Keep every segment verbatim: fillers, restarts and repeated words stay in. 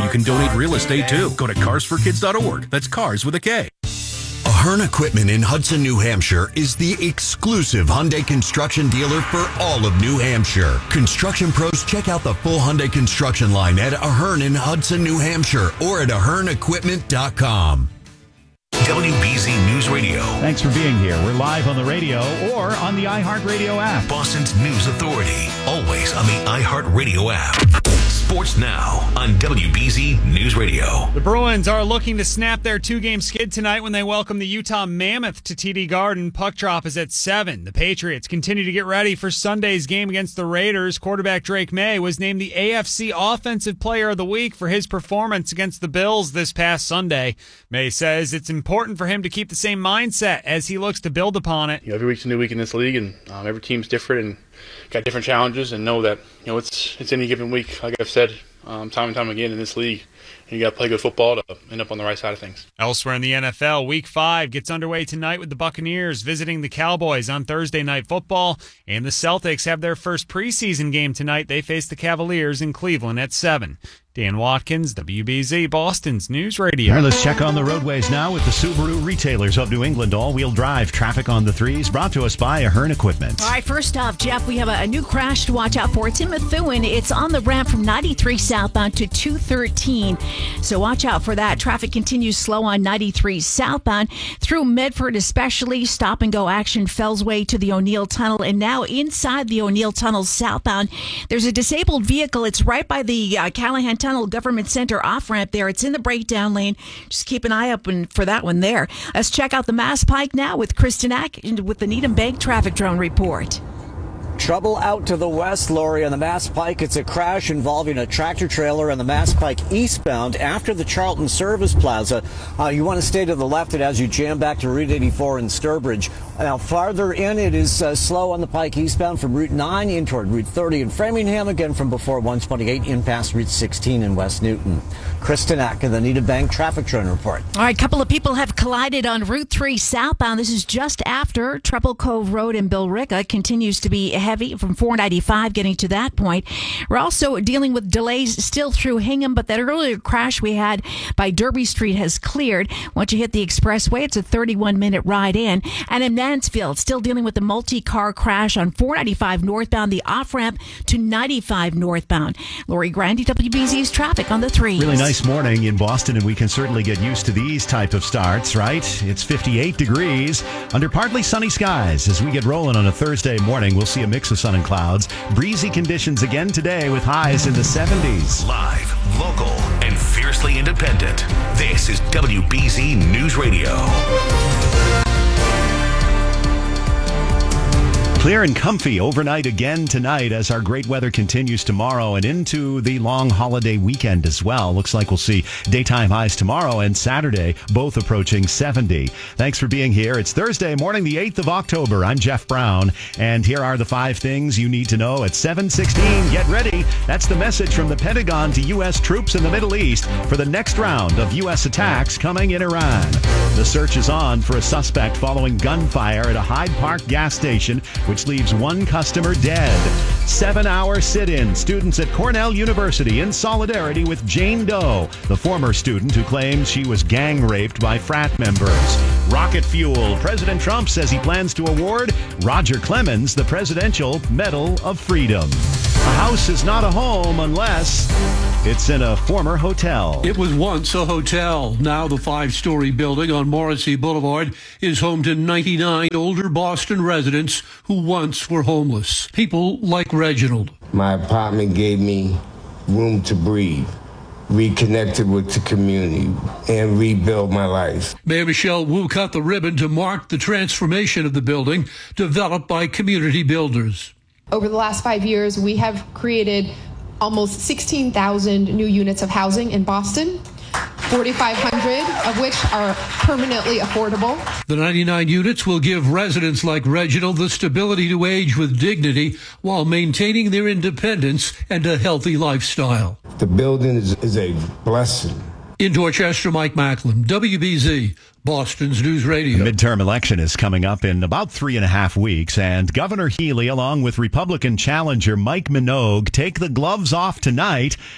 You can donate real estate too. Go to cars for kids dot org. That's cars with a K. Ahern Equipment in Hudson, New Hampshire is the exclusive Hyundai construction dealer for all of New Hampshire. Construction pros, check out the full Hyundai construction line at Ahern in Hudson, New Hampshire or at ahern equipment dot com. W B Z News Radio. Thanks for being here. We're live on the radio or on the iHeartRadio app. Boston's News Authority. Always on the iHeartRadio app. Sports Now on W B Z News Radio. The Bruins are looking to snap their two-game skid tonight when they welcome the Utah Mammoth to T D Garden. Puck drop is at seven. The Patriots continue to get ready for Sunday's game against the Raiders. Quarterback Drake May was named the A F C Offensive Player of the Week for his performance against the Bills this past Sunday. May says it's important for him to keep the same mindset as he looks to build upon it. You know, every week's a new week in this league, and um, every team's different and got different challenges, and know that you know it's it's any given week. Like I've said um, time and time again in this league, and you got to play good football to end up on the right side of things. Elsewhere in the N F L, Week Five gets underway tonight with the Buccaneers visiting the Cowboys on Thursday Night Football, and the Celtics have their first preseason game tonight. They face the Cavaliers in Cleveland at seven. Dan Watkins, W B Z, Boston's News Radio. All right, let's check on the roadways now with the Subaru Retailers of New England. All-wheel drive traffic on the threes, brought to us by Ahern Equipment. All right, first off, Jeff, we have a, a new crash to watch out for. It's in Methuen. It's on the ramp from ninety-three southbound to two thirteen. So watch out for that. Traffic continues slow on ninety-three southbound through Medford, especially. Stop-and-go action Fells Way to the O'Neill Tunnel. And now inside the O'Neill Tunnel southbound, there's a disabled vehicle. It's right by the uh, Callahan Tunnel Government Center off-ramp there. It's in the breakdown lane. Just keep an eye open for that one there. Let's check out the Mass Pike now with Kristen Ack with the Needham Bank traffic drone report. Trouble out to the west, Lori, on the Mass Pike. It's a crash involving a tractor trailer on the Mass Pike eastbound after the Charlton Service Plaza. Uh, you want to stay to the left as you jam back to Route eighty-four in Sturbridge. Now, farther in, it is uh, slow on the Pike eastbound from Route nine in toward Route thirty in Framingham, again from before one twenty-eight in past Route sixteen in West Newton. Kristen Ack in the Needham Bank traffic drone report. All right, a couple of people have collided on Route three southbound. This is just after Treble Cove Road in Billerica continues to be heavy from four ninety-five getting to that point. We're also dealing with delays still through Hingham, but that earlier crash we had by Derby Street has cleared. Once you hit the expressway, it's a thirty-one minute ride in. And in Mansfield, still dealing with the multi-car crash on four ninety-five northbound, the off-ramp to ninety-five northbound. Lori Grandy, W B Z's traffic on the threes. Really nice morning in Boston, and we can certainly get used to these type of starts, right? It's fifty-eight degrees under partly sunny skies. As we get rolling on a Thursday morning, we'll see a mix of sun and clouds. Breezy conditions again today with highs in the seventies. Live, local, and fiercely independent. This is W B Z News Radio. Clear and comfy overnight again tonight as our great weather continues tomorrow and into the long holiday weekend as well. Looks like we'll see daytime highs tomorrow and Saturday, both approaching seventy. Thanks for being here. It's Thursday morning, the eighth of October. I'm Jeff Brown, and here are the five things you need to know at seven sixteen. Get ready. That's the message from the Pentagon to U S troops in the Middle East for the next round of U S attacks coming in Iran. The search is on for a suspect following gunfire at a Hyde Park gas station, which leaves one customer dead. Seven-hour sit-in. Students at Cornell University in solidarity with Jane Doe, the former student who claims she was gang raped by frat members. Rocket fuel. President Trump says he plans to award Roger Clemens the Presidential Medal of Freedom. A house is not a home unless it's in a former hotel. It was once a hotel. Now the five-story building on Morrissey Boulevard is home to ninety-nine older Boston residents who once were homeless. People like Reginald. My apartment gave me room to breathe, reconnected with the community, and rebuild my life. Mayor Michelle Wu cut the ribbon to mark the transformation of the building developed by community builders. Over the last five years, we have created almost sixteen thousand new units of housing in Boston, forty-five hundred of which are permanently affordable. The ninety-nine units will give residents like Reginald the stability to age with dignity while maintaining their independence and a healthy lifestyle. The building is, is a blessing. In Dorchester, Mike Macklem, W B Z, Boston's News Radio. The midterm election is coming up in about three and a half weeks, and Governor Healy, along with Republican challenger Mike Minogue, take the gloves off tonight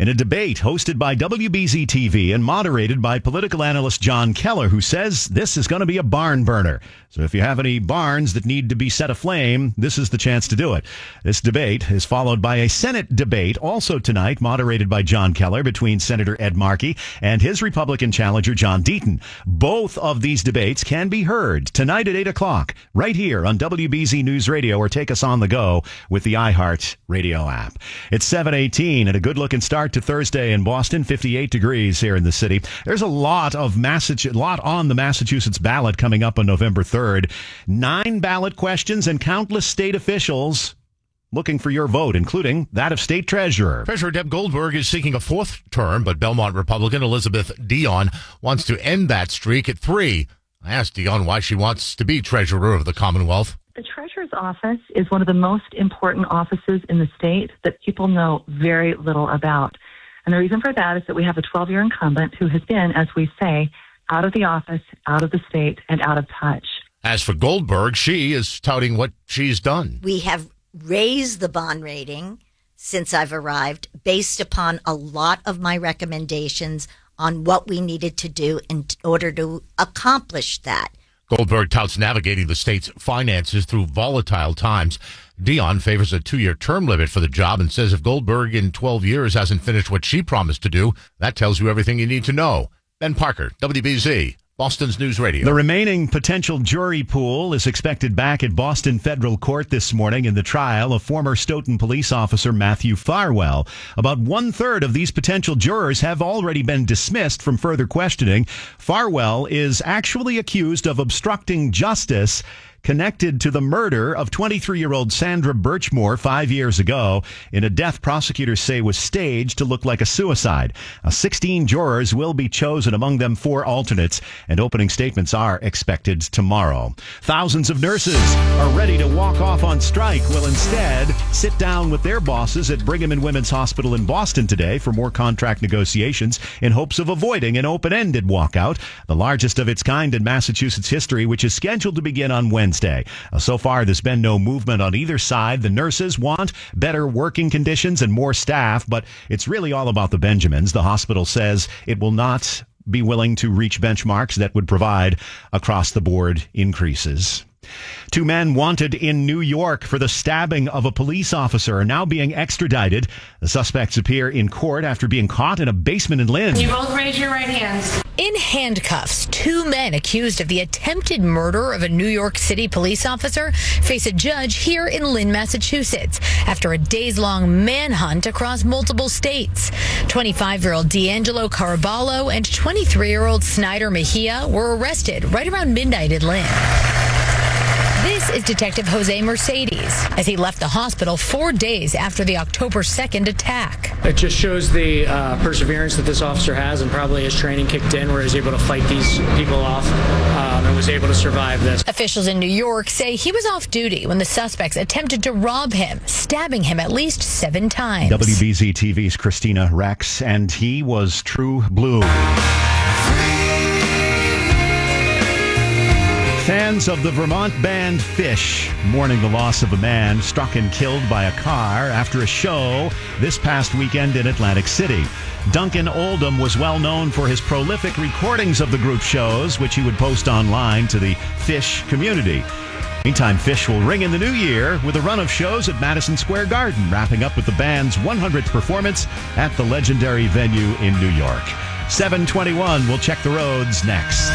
in a debate hosted by W B Z T V and moderated by political analyst John Keller, who says this is going to be a barn burner. So if you have any barns that need to be set aflame, this is the chance to do it. This debate is followed by a Senate debate, also tonight, moderated by John Keller, between Senator Ed Markey and his Republican challenger, John Deaton. Both of these debates can be heard tonight at eight o'clock, right here on W B Z News Radio, or take us on the go with the iHeart Radio app. It's seven eighteen and a good-looking start to Thursday in Boston, fifty-eight degrees here in the city. There's a lot of Massachusetts, lot on the Massachusetts ballot coming up on November third. Nine ballot questions and countless state officials looking for your vote, including that of State Treasurer. Treasurer Deb Goldberg is seeking a fourth term, but Belmont Republican Elizabeth Dion wants to end that streak at three. I asked Dion why she wants to be Treasurer of the Commonwealth. The Treasurer's office is one of the most important offices in the state that people know very little about. And the reason for that is that we have a twelve-year incumbent who has been, as we say, out of the office, out of the state, and out of touch. As for Goldberg, she is touting what she's done. We have raised the bond rating since I've arrived based upon a lot of my recommendations on what we needed to do in order to accomplish that. Goldberg touts navigating the state's finances through volatile times. Dion favors a two-year term limit for the job and says if Goldberg in twelve years hasn't finished what she promised to do, that tells you everything you need to know. Ben Parker, W B Z, Boston's News Radio. The remaining potential jury pool is expected back at Boston Federal Court this morning in the trial of former Stoughton police officer Matthew Farwell. About one-third of these potential jurors have already been dismissed from further questioning. Farwell is actually accused of obstructing justice connected to the murder of twenty-three-year-old Sandra Birchmore five years ago in a death prosecutors say was staged to look like a suicide. Uh, sixteen jurors will be chosen, among them four alternates, and opening statements are expected tomorrow. Thousands of nurses are ready to walk off on strike, will instead sit down with their bosses at Brigham and Women's Hospital in Boston today for more contract negotiations in hopes of avoiding an open-ended walkout, the largest of its kind in Massachusetts history, which is scheduled to begin on Wednesday. Wednesday. Uh, so far, there's been no movement on either side. The nurses want better working conditions and more staff, but it's really all about the Benjamins. The hospital says it will not be willing to reach benchmarks that would provide across-the-board increases. Two men wanted in New York for the stabbing of a police officer are now being extradited. The suspects appear in court after being caught in a basement in Lynn. You both raise your right hands. In handcuffs, two men accused of the attempted murder of a New York City police officer face a judge here in Lynn, Massachusetts, after a days-long manhunt across multiple states. twenty-five-year-old D'Angelo Caraballo and twenty-three-year-old Snyder Mejia were arrested right around midnight in Lynn. This is Detective Jose Mercedes, as he left the hospital four days after the October second attack. It just shows the uh, perseverance that this officer has, and probably his training kicked in where he's able to fight these people off um, and was able to survive this. Officials in New York say he was off duty when the suspects attempted to rob him, stabbing him at least seven times. W B Z T V's Christina Rex, and he was true blue. Fans of the Vermont band Fish mourning the loss of a man struck and killed by a car after a show this past weekend in Atlantic City. Duncan Oldham was well known for his prolific recordings of the group shows, which he would post online to the Fish community. Meantime, Fish will ring in the new year with a run of shows at Madison Square Garden, wrapping up with the band's one hundredth performance at the legendary venue in New York. seven twenty-one, we'll check the roads next.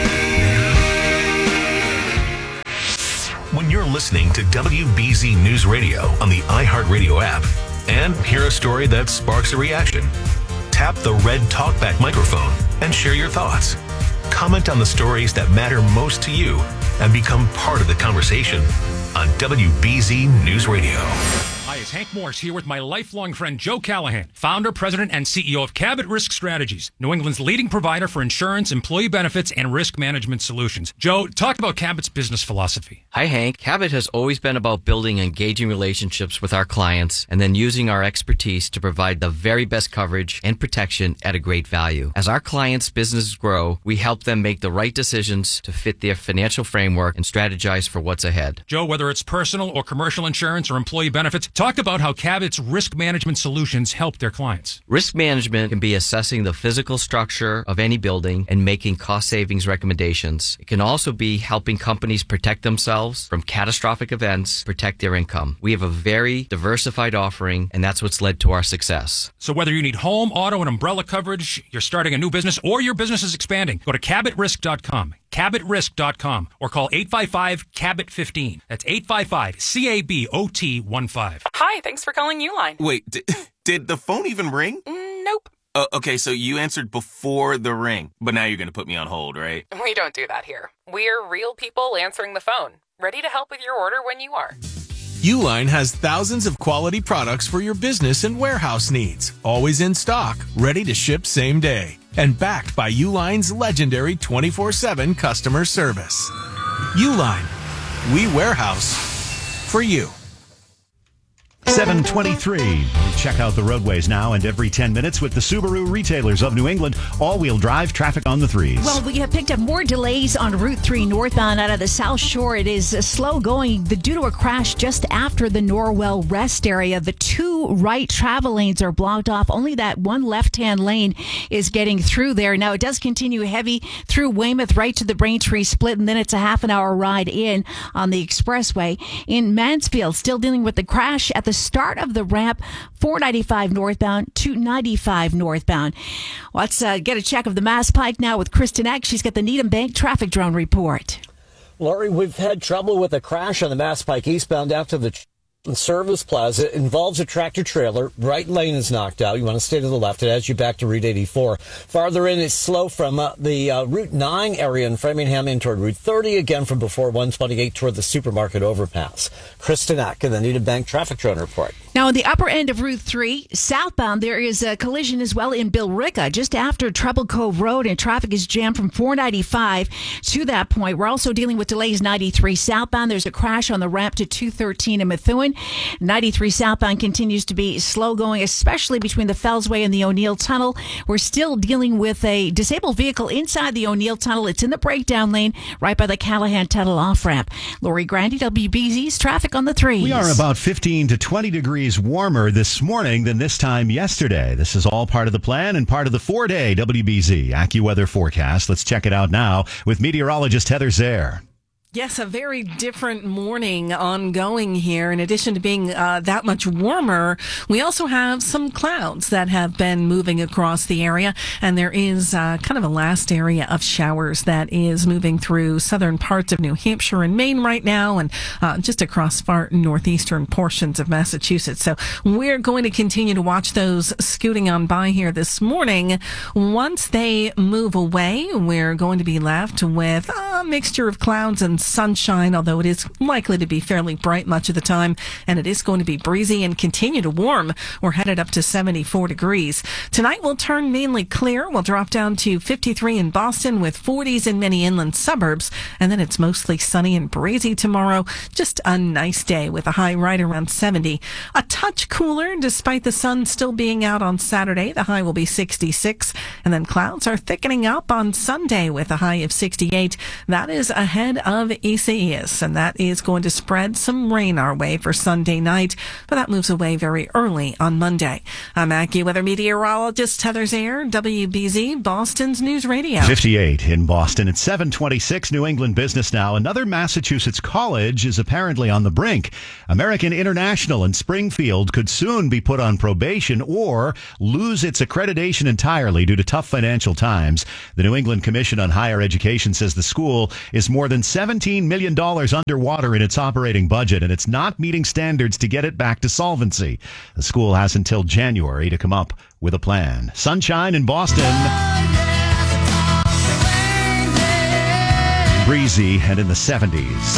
When you're listening to W B Z News Radio on the iHeartRadio app and hear a story that sparks a reaction, tap the red TalkBack microphone and share your thoughts. Comment on the stories that matter most to you and become part of the conversation on W B Z News Radio. Hi, it's Hank Morse here with my lifelong friend Joe Callahan, founder, president, and C E O of Cabot Risk Strategies, New England's leading provider for insurance, employee benefits, and risk management solutions. Joe, talk about Cabot's business philosophy. Hi, Hank. Cabot has always been about building engaging relationships with our clients and then using our expertise to provide the very best coverage and protection at a great value. As our clients' businesses grow, we help them make the right decisions to fit their financial framework and strategize for what's ahead. Joe, whether it's personal or commercial insurance or employee benefits, Talk about how Cabot's risk management solutions help their clients. Risk management can be assessing the physical structure of any building and making cost savings recommendations. It can also be helping companies protect themselves from catastrophic events, protect their income. We have a very diversified offering, and that's what's led to our success. So whether you need home, auto, and umbrella coverage, you're starting a new business, or your business is expanding, go to cabot risk dot com. cabot risk dot com or call eight five five, C A B O T fifteen. That's eight five five, C A B O T one five. Hi, thanks for calling Uline. Wait, did, did the phone even ring? Mm, nope. Uh, okay, so you answered before the ring, but now you're going to put me on hold, right? We don't do that here. We're real people answering the phone, ready to help with your order when you are. Uline has thousands of quality products for your business and warehouse needs, always in stock, ready to ship same day, and backed by Uline's legendary twenty-four seven customer service. Uline, we warehouse for you. seven twenty-three. Check out the roadways now and every ten minutes with the Subaru retailers of New England. All-wheel drive traffic on the threes. Well, we have picked up more delays on Route three northbound out of the South Shore. It is slow going due to a crash just after the Norwell Rest area. The two right travel lanes are blocked off. Only that one left-hand lane is getting through there. Now, it does continue heavy through Weymouth right to the Braintree split, and then it's a half an hour ride in on the expressway. In Mansfield, still dealing with the crash at the start of the ramp, four ninety-five northbound, two ninety-five northbound. Let's uh, get a check of the Mass Pike now with Kristen Eck. She's got the Needham Bank traffic drone report. Lori, we've had trouble with a crash on the Mass Pike eastbound after the Service Plaza. It involves a tractor trailer. Right lane is knocked out. You want to stay to the left. It adds you back to Route eighty-four. Farther in, it's slow from uh, the uh, Route nine area in Framingham in toward Route thirty, again from before one twenty-eight toward the supermarket overpass. Kristen Eck and the Needham Bank traffic drone report. Now, on the upper end of Route three, southbound, there is a collision as well in Billerica, just after Treble Cove Road, and traffic is jammed from four ninety-five to that point. We're also dealing with delays ninety-three southbound. There's a crash on the ramp to two thirteen in Methuen. ninety-three southbound continues to be slow going, especially between the Fellsway and the O'Neill Tunnel. We're still dealing with a disabled vehicle inside the O'Neill Tunnel. It's in the breakdown lane right by the Callahan Tunnel off-ramp. Lori Grandy, W B Z's traffic on the threes. We are about fifteen to twenty degrees warmer this morning than this time yesterday. This is all part of the plan and part of the four-day W B Z AccuWeather forecast. Let's check it out now with meteorologist Heather Zare. Yes, a very different morning ongoing here. In addition to being uh, that much warmer, we also have some clouds that have been moving across the area, and there is uh, kind of a last area of showers that is moving through southern parts of New Hampshire and Maine right now, and uh, just across far northeastern portions of Massachusetts. So we're going to continue to watch those scooting on by here this morning. Once they move away, we're going to be left with a mixture of clouds and sunshine, although it is likely to be fairly bright much of the time, and it is going to be breezy and continue to warm. We're headed up to seventy-four degrees. Tonight will turn mainly clear. We'll drop down to fifty-three in Boston with forties in many inland suburbs, and then it's mostly sunny and breezy tomorrow. Just a nice day with a high right around seventy. A touch cooler despite the sun still being out on Saturday. The high will be sixty-six, and then clouds are thickening up on Sunday with a high of sixty-eight. That is ahead of Isaias, and that is going to spread some rain our way for Sunday night, but that moves away very early on Monday. I'm AccuWeather meteorologist Heather Zare, W B Z, Boston's News Radio. fifty-eight in Boston. It's seven twenty-six, New England business now. Another Massachusetts college is apparently on the brink. American International in Springfield could soon be put on probation or lose its accreditation entirely due to tough financial times. The New England Commission on Higher Education says the school is more than seventeen million dollars underwater in its operating budget, and it's not meeting standards to get it back to solvency. The school has until January to come up with a plan. Sunshine in Boston. Breezy and in the seventies.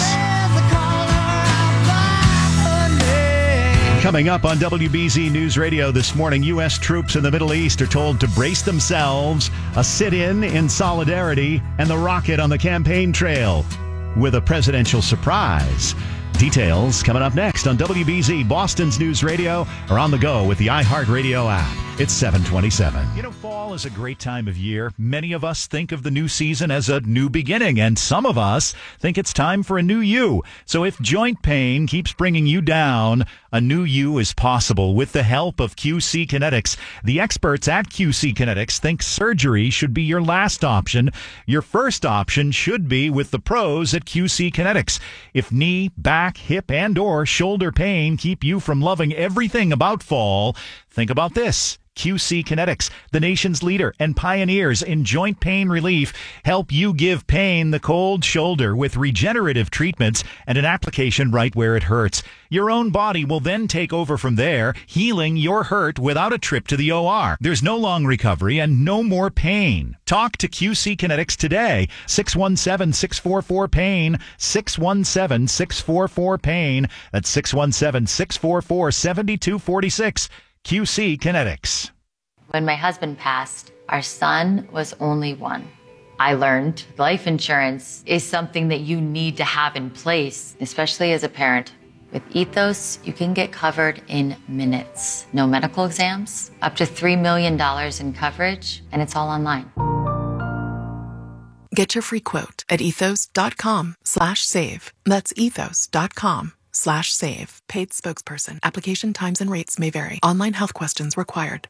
Coming up on W B Z News Radio this morning, U S troops in the Middle East are told to brace themselves, a sit-in in solidarity, and the rocket on the campaign trail with a presidential surprise. Details coming up next on W B Z, Boston's News Radio, or on the go with the iHeartRadio app. It's seven twenty-seven. You know, fall is a great time of year. Many of us think of the new season as a new beginning, and some of us think it's time for a new you. So if joint pain keeps bringing you down, a new you is possible with the help of Q C Kinetics. The experts at Q C Kinetics think surgery should be your last option. Your first option should be with the pros at Q C Kinetics. If knee, back, hip, and or shoulder pain keep you from loving everything about fall, think about this. Q C Kinetics, the nation's leader and pioneers in joint pain relief, help you give pain the cold shoulder with regenerative treatments and an application right where it hurts. Your own body will then take over from there, healing your hurt without a trip to the O R. There's no long recovery and no more pain. Talk to Q C Kinetics today. six one seven, six four four, PAIN. six one seven, six four four, PAIN. That's six one seven, six four four, seven two four six. Q C Kinetics. When my husband passed, our son was only one. I learned life insurance is something that you need to have in place, especially as a parent. With Ethos, you can get covered in minutes. No medical exams, up to three million dollars in coverage, and it's all online. Get your free quote at ethos.com slash save. That's ethos.com slash save. Paid spokesperson. Application times and rates may vary. Online health questions required.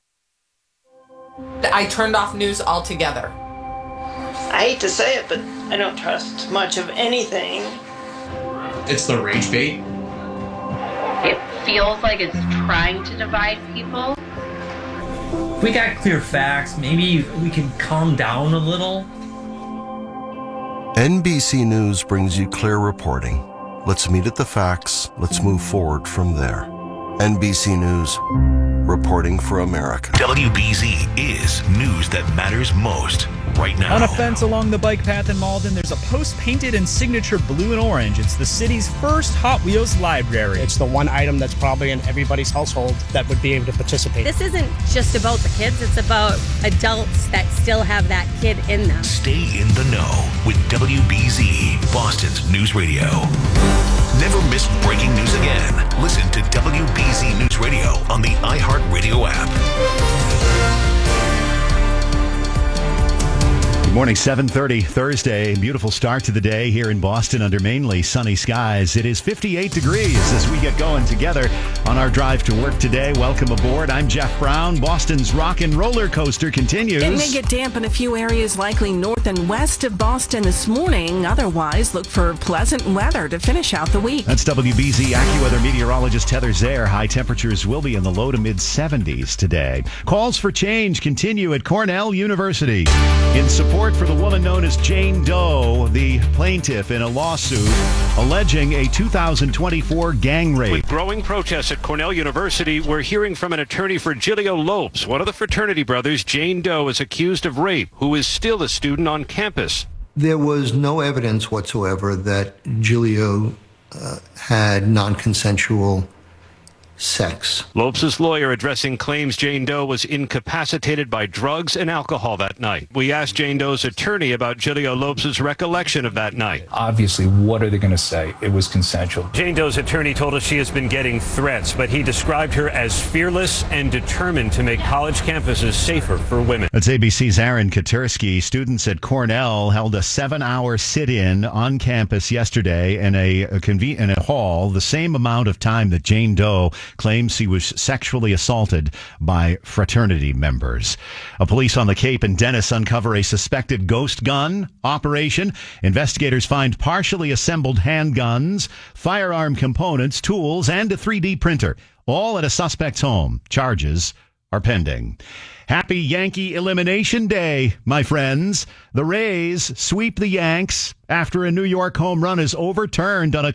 I turned off news altogether. I hate to say it, but I don't trust much of anything. It's the rage bait. It feels like it's trying to divide people. If we got clear facts, maybe we can calm down a little. N B C News brings you clear reporting. Let's meet at the facts. Let's move forward from there. N B C News, reporting for America. W B Z is news that matters most right now. On a fence along the bike path in Malden, there's a post painted in signature blue and orange. It's the city's first Hot Wheels library. It's the one item that's probably in everybody's household that would be able to participate. This isn't just about the kids, it's about adults that still have that kid in them. Stay in the know with W B Z, Boston's news radio. Never miss breaking news again. Listen to W B Z News Radio on the iHeartRadio app. Good morning, seven thirty, Thursday. Beautiful start to the day here in Boston under mainly sunny skies. It is fifty-eight degrees as we get going together on our drive to work today. Welcome aboard. I'm Jeff Brown. Boston's rock and roller coaster continues. It may get damp in a few areas, likely north and west of Boston this morning. Otherwise, look for pleasant weather to finish out the week. That's W B Z AccuWeather meteorologist Heather Zare. High temperatures will be in the low to mid seventies today. Calls for change continue at Cornell University. In support for the woman known as Jane Doe, the plaintiff in a lawsuit alleging a two thousand twenty-four gang rape. With growing protests at Cornell University, we're hearing from an attorney for Giglio Lopes. One of the fraternity brothers, Jane Doe, is accused of rape, who is still a student on campus. There was no evidence whatsoever that Giglio uh, had non-consensual sex. Lopes' lawyer addressing claims Jane Doe was incapacitated by drugs and alcohol that night. We asked Jane Doe's attorney about Giglio Lopes' recollection of that night. Obviously, what are they going to say? It was consensual. Jane Doe's attorney told us she has been getting threats, but he described her as fearless and determined to make college campuses safer for women. That's A B C's Aaron Katursky. Students at Cornell held a seven-hour sit-in on campus yesterday in a, a conven- in a hall, the same amount of time that Jane Doe claims he was sexually assaulted by fraternity members. A police on the Cape and Dennis uncover a suspected ghost gun operation. Investigators find partially assembled handguns, firearm components, tools, and a three D printer, all at a suspect's home. Charges are pending. Happy Yankee Elimination Day, my friends. The Rays sweep the Yanks after a New York home run is overturned on a